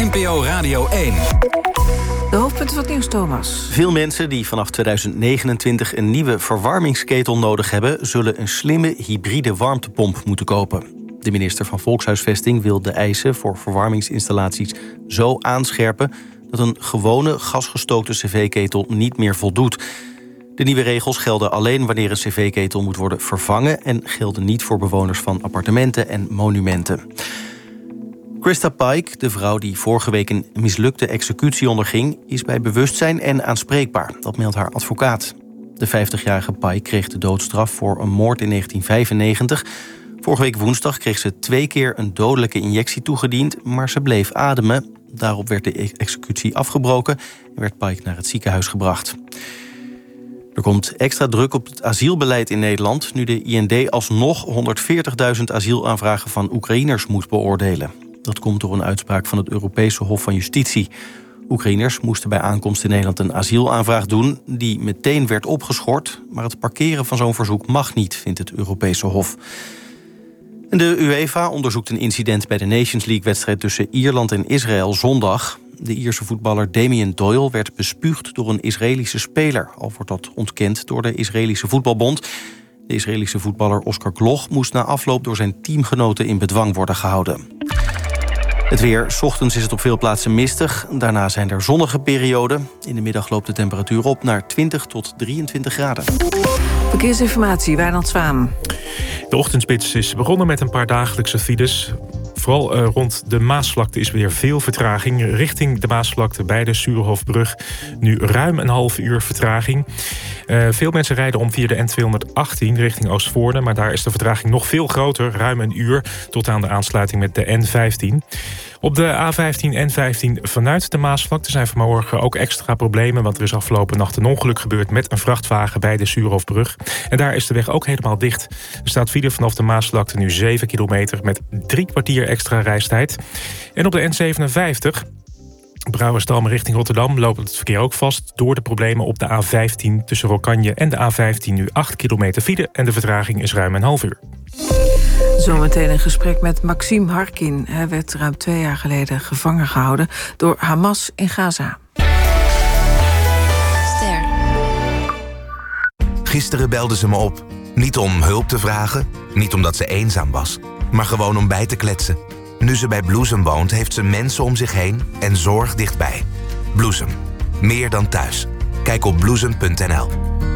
NPO Radio 1. De hoofdpunten van het nieuws, Thomas. Veel mensen die vanaf 2029 een nieuwe verwarmingsketel nodig hebben, zullen een slimme hybride warmtepomp moeten kopen. De minister van Volkshuisvesting wil de eisen voor verwarmingsinstallaties zo aanscherpen dat een gewone gasgestookte cv-ketel niet meer voldoet. De nieuwe regels gelden alleen wanneer een cv-ketel moet worden vervangen en gelden niet voor bewoners van appartementen en monumenten. Krista Pike, de vrouw die vorige week een mislukte executie onderging, is bij bewustzijn en aanspreekbaar. Dat meldt haar advocaat. De 50-jarige Pike kreeg de doodstraf voor een moord in 1995. Vorige week woensdag kreeg ze 2 keer een dodelijke injectie toegediend, maar ze bleef ademen. Daarop werd de executie afgebroken en werd Pike naar het ziekenhuis gebracht. Er komt extra druk op het asielbeleid in Nederland, nu de IND alsnog 140.000 asielaanvragen van Oekraïners moet beoordelen. Dat komt door een uitspraak van het Europese Hof van Justitie. Oekraïners moesten bij aankomst in Nederland een asielaanvraag doen die meteen werd opgeschort, maar het parkeren van zo'n verzoek mag niet, vindt het Europese Hof. En de UEFA onderzoekt een incident bij de Nations League-wedstrijd tussen Ierland en Israël zondag. De Ierse voetballer Damien Doyle werd bespuugd door een Israëlische speler. Al wordt dat ontkend door de Israëlische voetbalbond. De Israëlische voetballer Oscar Gloch moest na afloop door zijn teamgenoten in bedwang worden gehouden. Het weer. 's Ochtends is het op veel plaatsen mistig. Daarna zijn er zonnige perioden. In de middag loopt de temperatuur op naar 20 tot 23 graden. Verkeersinformatie, Wijnand Zwaan. De ochtendspits is begonnen met een paar dagelijkse files. Vooral rond de Maasvlakte is weer veel vertraging. Richting de Maasvlakte bij de Suurhofbrug nu ruim een half uur vertraging. Veel mensen rijden om via de N218 richting Oostvoorne, maar daar is de vertraging nog veel groter, ruim een uur, tot aan de aansluiting met de N15. Op de A15 N15 vanuit de Maasvlakte zijn vanmorgen ook extra problemen, want er is afgelopen nacht een ongeluk gebeurd met een vrachtwagen bij de Suurhofbrug. En daar is de weg ook helemaal dicht. Er staat file vanaf de Maasvlakte nu 7 kilometer met 3 kwartier extra reistijd. En op de N57... Brouwersdam richting Rotterdam loopt het verkeer ook vast door de problemen op de A15 tussen Rokkanje en de A15 nu 8 kilometer file en de vertraging is ruim een half uur. Zometeen een gesprek met Maxime Harkin. Hij werd ruim 2 jaar geleden gevangen gehouden door Hamas in Gaza. Ster. Gisteren belde ze me op. Niet om hulp te vragen, niet omdat ze eenzaam was, maar gewoon om bij te kletsen. Nu ze bij Bloesem woont, heeft ze mensen om zich heen en zorg dichtbij. Bloesem. Meer dan thuis. Kijk op bloesem.nl.